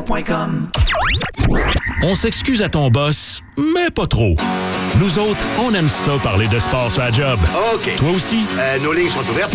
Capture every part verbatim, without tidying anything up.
point com. On s'excuse à ton boss, mais pas trop. Nous autres, on aime ça parler de sport sur la job. OK. Toi aussi? Euh, nos lignes sont ouvertes.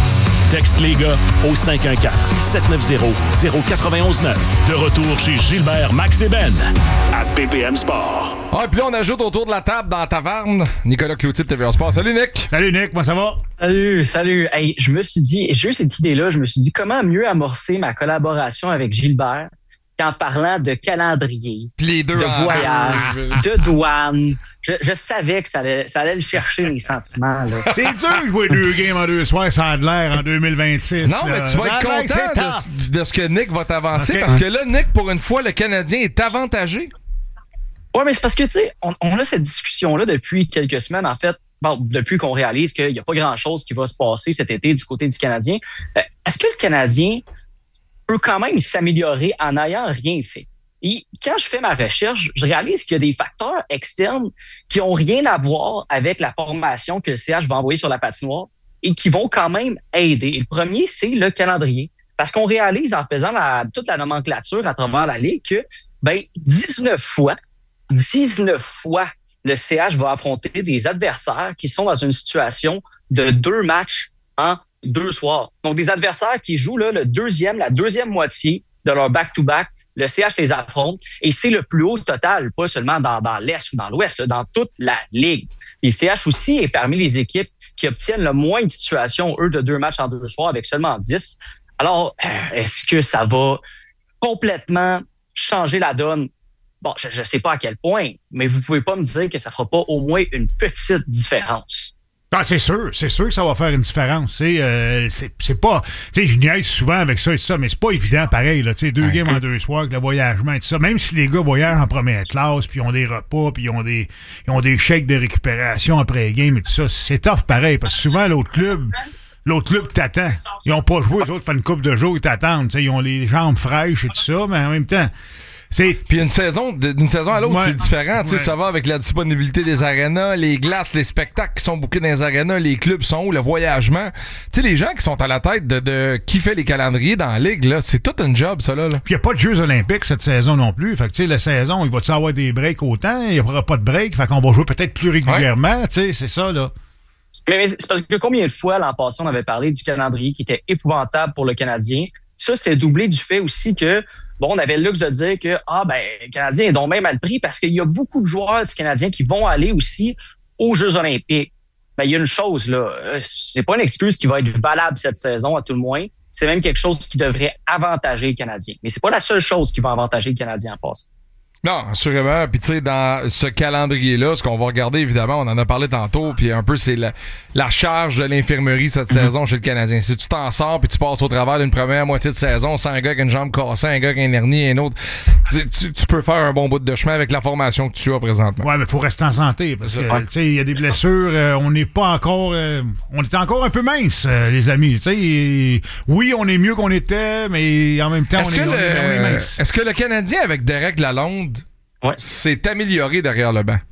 Texte les gars au cinq un quatre, sept neuf zéro, zéro quatre un neuf. De retour chez Gilbert, Max et Ben à B P M Sport. Ah, et puis là, on ajoute autour de la table dans la taverne Nicolas Cloutier de T V A Sport. Salut, Nick! Salut, Nick. Moi, ça va? Salut, salut. Hey, je me suis dit, j'ai eu cette idée-là, je me suis dit comment mieux amorcer ma collaboration avec Gilbert qu'en parlant de calendrier, Puis les deux de en- voyage, Ah. de douane. Je, je savais que ça allait, ça allait le chercher, mes sentiments. Là. C'est dur de jouer deux games en deux soirs, ça a de l'air en deux mille vingt-six. Non, mais là. tu vas être Ça a l'air que content c'est de, tough. de ce que Nick va t'avancer Ok. parce que là, Nick, pour une fois, le Canadien est avantagé. Oui, mais c'est parce que, tu sais, on, on a cette discussion-là depuis quelques semaines, en fait, bon, depuis qu'on réalise qu'il n'y a pas grand-chose qui va se passer cet été du côté du Canadien. Euh, est-ce que le Canadien peut quand même s'améliorer en n'ayant rien fait? Et quand je fais ma recherche, je réalise qu'il y a des facteurs externes qui n'ont rien à voir avec la formation que le C H va envoyer sur la patinoire et qui vont quand même aider. Et le premier, c'est le calendrier. Parce qu'on réalise en faisant la, toute la nomenclature à travers la Ligue que ben, dix-neuf fois, dix-neuf fois, le C H va affronter des adversaires qui sont dans une situation de deux matchs en deux soirs. Donc, des adversaires qui jouent là, le deuxième, la deuxième moitié de leur back-to-back. Le C H les affronte et c'est le plus haut total, pas seulement dans, dans l'Est ou dans l'Ouest, là, dans toute la Ligue. Et le C H aussi est parmi les équipes qui obtiennent le moins de situations, eux, de deux matchs en deux soirs avec seulement dix. Alors, est-ce que ça va complètement changer la donne? Bon, je ne sais pas à quel point, mais vous pouvez pas me dire que ça fera pas au moins une petite différence. Ah, c'est sûr, c'est sûr que ça va faire une différence. C'est, euh, c'est, c'est pas. Tu sais, je niaise souvent avec ça et ça, mais c'est pas évident pareil. Là, tu sais, deux games en deux soirs, avec le voyagement et tout ça. Même si les gars voyagent en première classe, puis ils ont des repas, puis ils ont des, ils ont des chèques de récupération après les games et tout ça, c'est tough pareil. Parce que souvent, l'autre club. L'autre club t'attend. Ils ont pas joué, les autres font une couple de jours, ils t'attendent. Tu sais, ils ont les jambes fraîches et tout ça, mais en même temps. C'est... Puis une saison, d'une saison à l'autre, Ouais. c'est différent. Tu sais, Ouais. ça va avec la disponibilité des arénas, les glaces, les spectacles qui sont bookés dans les arénas, les clubs sont où, le voyagement. Tu sais, les gens qui sont à la tête de, de qui fait les calendriers dans la Ligue, là, c'est tout un job, ça, là. là. Puis il n'y a pas de Jeux olympiques cette saison non plus. Fait que, tu sais, la saison, il va-tu avoir des breaks autant? Il n'y aura pas de break. Fait qu'on va jouer peut-être plus régulièrement. Tu sais, c'est ça, là. Mais, mais c'est parce que combien de fois l'an passé, on avait parlé du calendrier qui était épouvantable pour le Canadien. Ça, c'était doublé du fait aussi que, bon, on avait le luxe de dire que, ah, ben, le Canadien est donc même mal pris parce qu'il y a beaucoup de joueurs du Canadien qui vont aller aussi aux Jeux olympiques. Ben, il y a une chose, là. C'est pas une excuse qui va être valable cette saison, à tout le moins. C'est même quelque chose qui devrait avantager le Canadien. Mais c'est pas la seule chose qui va avantager le Canadien en passant. Non, assurément. Puis tu sais, dans ce calendrier-là, ce qu'on va regarder, évidemment, on en a parlé tantôt, puis un peu, c'est la, la charge de l'infirmerie cette Mm-hmm. saison chez le Canadien. Si tu t'en sors, puis tu passes au travers d'une première moitié de saison sans un gars qui a une jambe cassée, un gars qui a un hernie et un autre, tu, tu, tu peux faire un bon bout de chemin avec la formation que tu as présentement. Ouais, mais il faut rester en santé parce que, Ouais. tu sais, il y a des blessures. euh, on n'est pas encore. euh, on est encore un peu mince, euh, les amis. Tu sais, et- oui, on est mieux qu'on était, mais en même temps, Est-ce on, que, est, on est- on est le, mince. est-ce que le Canadien, avec Derek Lalonde, Ouais. s'est amélioré derrière le banc?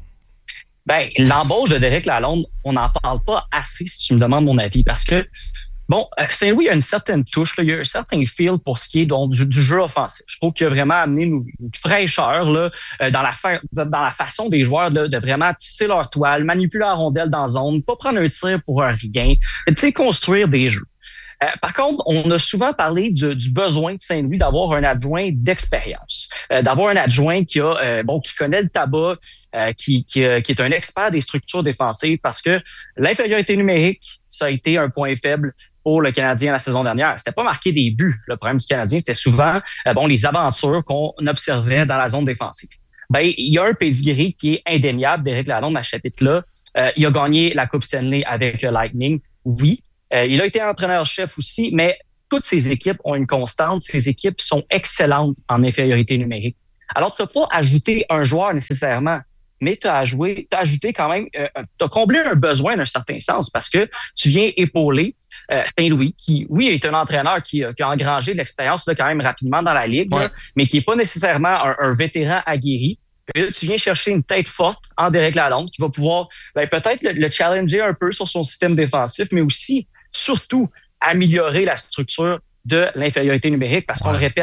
Ben, l'embauche de Derek Lalonde, on n'en parle pas assez si tu me demandes mon avis parce que, bon, euh, Saint-Louis a une certaine touche, là, il y a un certain feel pour ce qui est donc, du, du jeu offensif. Je trouve qu'il a vraiment amené une, une fraîcheur là, euh, dans, la fa- dans la façon des joueurs là, de vraiment tisser leur toile, manipuler la rondelle dans la zone, pas prendre un tir pour un rien, tu sais, construire des jeux. Euh, par contre, on a souvent parlé de- du besoin de Saint-Louis d'avoir un adjoint d'expérience, euh, d'avoir un adjoint qui a euh, bon qui connaît le tabac, euh, qui, qui, euh, qui est un expert des structures défensives, parce que l'infériorité numérique, ça a été un point faible pour le Canadien la saison dernière. C'était pas marqué des buts. Le problème du Canadien, c'était souvent euh, bon les aventures qu'on observait dans la zone défensive. Ben, il y a un pedigree qui est indéniable d'Éric Lalonde à ce chapitre-là. Euh, il a gagné la Coupe Stanley avec le Lightning, oui. Euh, il a été entraîneur-chef aussi, mais toutes ces équipes ont une constante. Ces équipes sont excellentes en infériorité numérique. Alors, tu n'as pas ajouté un joueur nécessairement, mais tu as ajouté, t'as ajouté quand même, euh, tu as comblé un besoin d'un certain sens parce que tu viens épauler euh, Saint-Louis, qui, oui, est un entraîneur qui, qui a engrangé de l'expérience là, quand même rapidement dans la Ligue, Ouais. là, mais qui n'est pas nécessairement un, un vétéran aguerri. Et là, tu viens chercher une tête forte en Derek Lalonde qui va pouvoir ben, peut-être le, le challenger un peu sur son système défensif, mais aussi, surtout, améliorer la structure de l'infériorité numérique. Parce qu'on Ouais. le répète,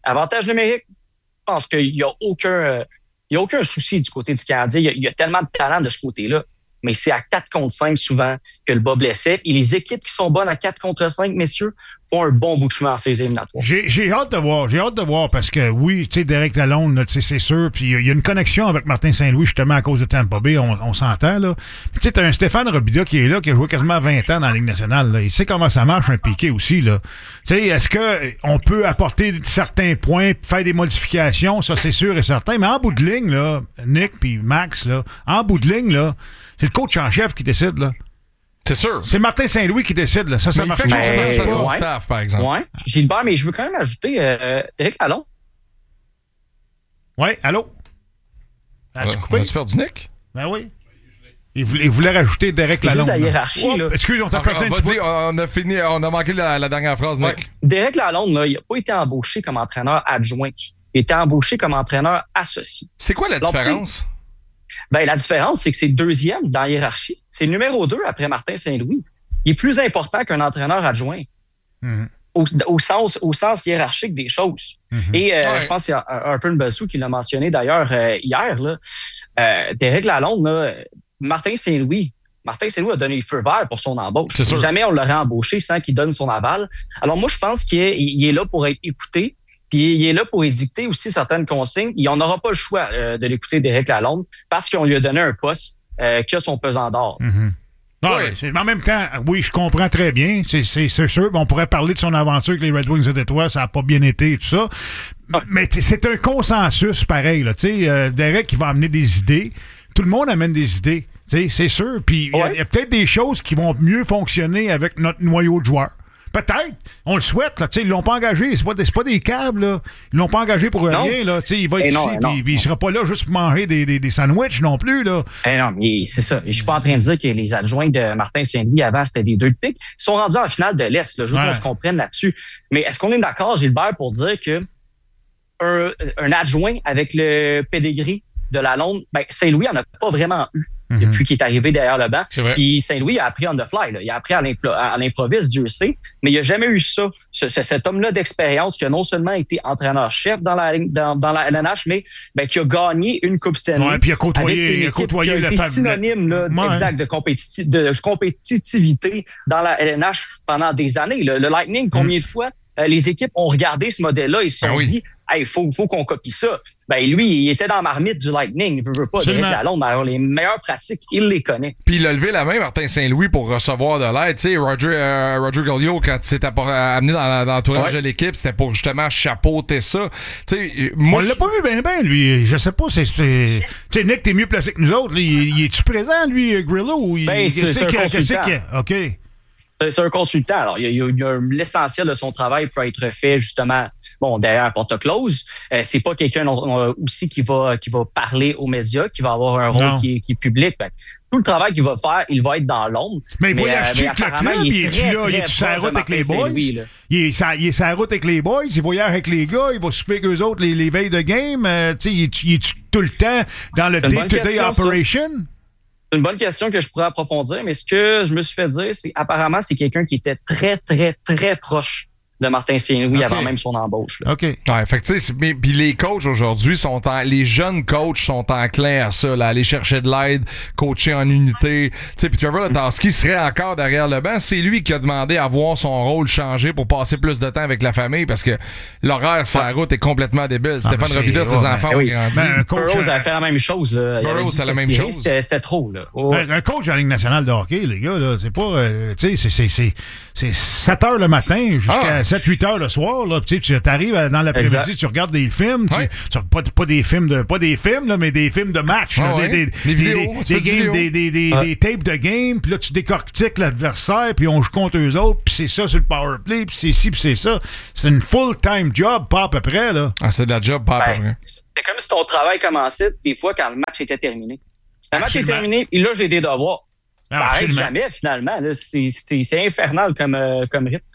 Avantage numérique, je pense qu'il n'y a aucun, euh, il y a aucun souci du côté du Canadien. Il y, a, il y a tellement de talent de ce côté-là. Mais c'est à quatre contre cinq souvent que le bas blessait. Et les équipes qui sont bonnes à quatre contre cinq, messieurs, font un bon bout de chemin en ces éliminatoires. J'ai, j'ai hâte de voir. J'ai hâte de voir parce que oui, tu sais, Derek Lalonde, là, c'est sûr. Puis il y a une connexion avec Martin Saint-Louis justement à cause de Tampa Bay. On, on s'entend, là. Tu sais, t'as un Stéphane Robida qui est là, qui a joué quasiment vingt ans dans la Ligue nationale. Là. Il sait comment ça marche, un piqué aussi, là. Tu sais, est-ce qu'on peut apporter certains points, faire des modifications? Ça, c'est sûr et certain. Mais en bout de ligne, là, Nick puis Max, là, en bout de ligne, là, c'est le coach en chef qui décide, là. C'est sûr. C'est Martin Saint-Louis qui décide, là. Ça, ça marche pas. Mais, C'est son ouais. staff, par exemple. Oui. Gilbert, mais je veux quand même ajouter euh, Derek Lalonde. Oui, allô? As-tu Euh, coupé? On a-tu perdu Nick? Ben oui. Il voulait, il voulait rajouter Derek C'est juste Lalonde. la hiérarchie, Oh, là. excuse, on t'a Ah, perdu un petit vas-y, peu. on a fini, on a manqué la, la dernière phrase, Nick. Ouais. Derek Lalonde, là, il n'a pas été embauché comme entraîneur adjoint. Il a été embauché comme entraîneur associé. C'est quoi la Donc, différence? Ben, la différence, c'est que c'est deuxième dans la hiérarchie. C'est le numéro deux après Martin Saint-Louis. Il est plus important qu'un entraîneur adjoint Mm-hmm. au, au, sens, au sens hiérarchique des choses. Mm-hmm. Et euh, Ouais. je pense qu'il y a Harper Nbassou qui l'a mentionné d'ailleurs euh, hier. Là. Euh, Derek Lalonde, là, Martin Saint-Louis, Martin Saint-Louis a donné le feu vert pour son embauche. C'est sûr. Jamais on l'aurait embauché sans qu'il donne son aval. Alors moi, je pense qu'il est, il est là pour être écouté. Puis il est là pour édicter aussi certaines consignes. Et on n'aura pas le choix euh, de l'écouter, Derek Lalonde, parce qu'on lui a donné un poste euh, qui a son pesant d'or. Mm-hmm. Ah, Oui. ouais, c'est- mais en même temps, oui, je comprends très bien. C'est, c'est, c'est sûr. On pourrait parler de son aventure avec les Red Wings de Détroit. Ça n'a pas bien été et tout ça. Mais t- c'est un consensus pareil. Là. Tu sais, euh, Derek, il va amener des idées. Tout le monde amène des idées. Tu sais, c'est sûr. Puis il y a- Ouais. il y a, peut-être des choses qui vont mieux fonctionner avec notre noyau de joueurs. Peut-être. On le souhaite. Là. Tu sais, ils l'ont pas engagé. C'est pas, des- c'est pas des câbles. Là. Ils l'ont pas engagé pour Non. rien. Là. Tu sais, il va être Eh ici. non, eh non, Puis puis il non. sera pas là juste pour manger des, des, des sandwichs non plus. Là. Eh non, mais c'est ça. Je suis pas en train de dire que les adjoints de Martin Saint-Louis avant, c'était des deux de pique. Ils sont rendus en finale de l'Est. Là. Je veux Ouais. qu'on se comprenne là-dessus. Mais est-ce qu'on est d'accord, Gilbert, pour dire que un, un adjoint avec le pedigree de Lalonde, ben, Saint-Louis en a pas vraiment eu depuis qu'il est arrivé derrière le banc. C'est vrai. Puis Saint-Louis a appris on the fly. Là. Il a appris à, l'impro- à l'improviste, Dieu sait. Mais il n'a jamais eu ça. Ce, ce- cet homme-là d'expérience qui a non seulement été entraîneur-chef dans la, dans, dans la L N H, mais ben, qui a gagné une Coupe Stanley. Ouais, puis il a côtoyé- avec une il a équipe côtoyé qui a le été fa- synonyme là, Ouais. exact, de, compétiti- de compétitivité dans la L N H pendant des années. Le, le Lightning, combien de fois euh, les équipes ont regardé ce modèle-là et se sont Ah oui. dit « Hey, il faut, faut qu'on copie ça ». Ben lui, il était dans la marmite du Lightning. Il veut, veut pas Absolument. Derek Lalonde. Alors, les meilleures pratiques, il les connaît. Puis il a levé la main, Martin Saint-Louis, pour recevoir de l'aide. Tu sais, Roger, euh, Roger Gallio, quand il s'est appor- amené dans, dans l'entourage Ouais. de l'équipe, c'était pour justement chapeauter ça. Tu sais, On moi, l'a pas vu bien, bien, lui. Je sais pas, c'est. c'est... Tu sais, Nick, t'es mieux placé que nous autres. là. Il, il est-tu présent, lui, Grillo? Ou il... Ben, c'est- qu'est-ce c'est un qu'il y a- qu'est-ce consultant. qu'il y a? OK. C'est c'est un consultant. Alors, il y a, il y a- il y a l'essentiel de son travail peut être fait justement, bon, derrière porte close. Euh, c'est pas quelqu'un euh, aussi qui va qui va parler aux médias, qui va avoir un rôle Non. qui est, qui est public. Ben, tout le travail qu'il va faire, il va être dans l'ombre. Mais il va y euh, acheter mais avec le apparemment, club, il il est est-tu très, là, il très est-tu sur la proche de route avec les Martin boys? Saint-Louis, là. Il est, sur, il est sur la route avec les boys, il voyage avec les gars, il va souper avec eux autres les, les veilles de game. Euh, tu sais, il est-tu il est-tu tout le temps dans le C'est une bonne day-to-day question, ça. operation? C'est une bonne question que je pourrais approfondir, mais ce que je me suis fait dire, c'est apparemment, c'est quelqu'un qui était très, très, très proche de Martin Saint-Louis OK. avant même son embauche. là. OK. Ouais, fait que tu sais, c'est- mais- puis les coachs aujourd'hui sont en, les jeunes coachs sont enclins à ça, là, aller chercher de l'aide, coacher en unité. Tu sais, puis Trevor Latarsky serait encore derrière le banc. C'est lui qui a demandé à voir son rôle changer pour passer plus de temps avec la famille parce que l'horaire sur la route est complètement débile. Stéphane c'est- Robida, ses ouais, enfants ben ont oui. grandi. Ben, un coach, Burroughs euh, a fait la même chose. Là. Il Burroughs, avait dit c'est la se même tirer, chose. C'était, c'était trop. Là. Oh, Un, un coach de la Ligue nationale de hockey, les gars, là, c'est pas. euh, tu sais, c'est, c'est, c'est, c'est sept heures le matin jusqu'à Ah. sept huit heures le soir. Là, tu sais, tu arrives dans l'après-midi, Exact. tu regardes des films. Tu, Ouais. tu- pas, pas des films de pas des films, là, mais des films de match. là, Ah ouais. des, des, Des vidéos, des, tu des fais du games, vidéo. des, des, des, Ouais. des tapes de game, puis là, tu décortiques l'adversaire, puis on joue contre eux autres, puis c'est ça sur le power play, puis c'est ci, puis c'est ça. C'est une full-time job, pas à peu près. Là. Ah, c'est de la job, pas à peu ben, près. c'est comme si ton travail commençait des fois quand le match était terminé. Le match est Absolument. terminé, et là, j'ai des devoirs. Ça Ah, n'arrête absolument. jamais, finalement. Là. C'est, c'est, c'est infernal comme, euh, comme rythme.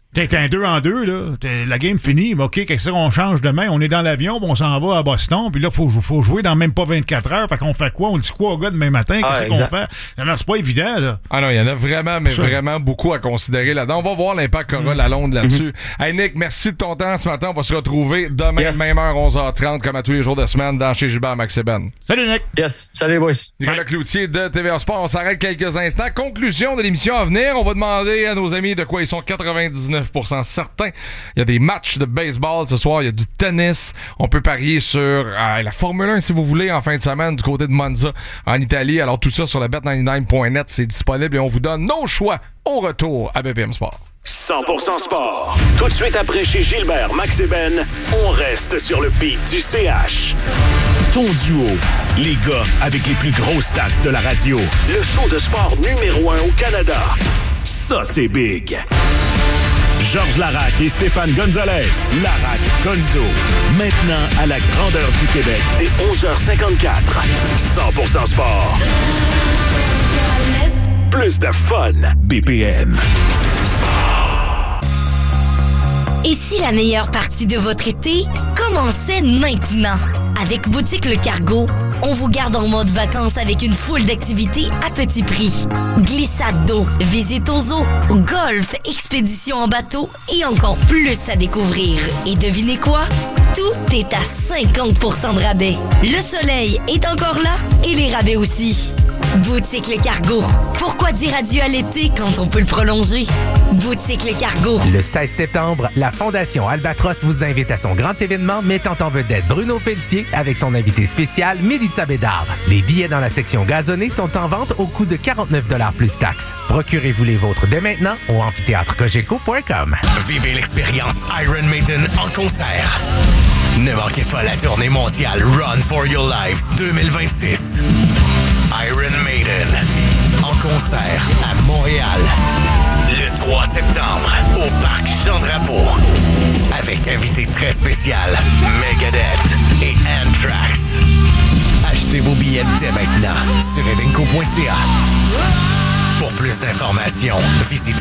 T'es un deux en deux, là. T'es, la game finie. OK, qu'est-ce qu'on change demain? On est dans l'avion, puis on s'en va à Boston, puis là, il faut, faut jouer dans même pas vingt-quatre heures. Fait qu'on fait quoi? On dit quoi au gars demain matin? Qu'est-ce ah, qu'on fait? Non, non, c'est pas évident, là. Ah non, il y en a vraiment, mais ça. vraiment beaucoup à considérer là-dedans. On va voir l'impact qu'aura mmh. la Londe là-dessus. Mmh. Hey, Nick, merci de ton temps ce matin. On va se retrouver demain, yes. même heure, onze heures trente, comme à tous les jours de semaine, dans chez Gilbert Max et Ben. Salut, Nick. Yes. Salut, boys. Nicolas Cloutier de T V A Sport. On s'arrête quelques instants. Conclusion de l'émission à venir. On va demander à nos amis de quoi ils sont quatre-vingt-dix-neuf pour cent certains. Il y a des matchs de baseball ce soir, il y a du tennis. On peut parier sur euh, la Formule un si vous voulez en fin de semaine du côté de Monza en Italie. Alors tout ça sur la bet quatre-vingt-dix-neuf point net, c'est disponible et on vous donne nos choix au retour à B P M Sport. cent pour cent sport. Tout de suite après chez Gilbert, Max et Ben, on reste sur le beat du C H. Ton duo, les gars avec les plus grosses stats de la radio. Le show de sport numéro un au Canada. Ça, c'est big. Georges Laraque et Stéphane Gonzalez. Laraque Gonzo. Maintenant à la grandeur du Québec, dès onze heures cinquante-quatre. cent pour cent sport. Plus de fun. B P M. Et si la meilleure partie de votre été commençait maintenant? Avec Boutique Le Cargo, on vous garde en mode vacances avec une foule d'activités à petit prix. Glissade d'eau, visite aux eaux, golf, expédition en bateau et encore plus à découvrir. Et devinez quoi? Tout est à cinquante pour cent de rabais. Le soleil est encore là et les rabais aussi. Boutique Le Cargo. Pourquoi dire adieu à l'été quand on peut le prolonger? Boutique Le Cargo. Le seize septembre, la Fondation Albatros vous invite à son grand événement mettant en vedette Bruno Pelletier avec son invité spécial Mélissa Bédard. Les billets dans la section gazonnée sont en vente au coût de quarante-neuf dollars plus taxes. Procurez-vous les vôtres dès maintenant au amphithéâtre cogeco point com. Vivez l'expérience Iron Maiden en concert. Ne manquez pas la tournée mondiale Run for Your Lives deux mille vingt-six. Iron Maiden en concert à Montréal le trois septembre au Parc Jean-Drapeau avec invité très spécial Megadeth et Anthrax. Achetez vos billets dès maintenant sur evenco point c a. Pour plus d'informations, visitez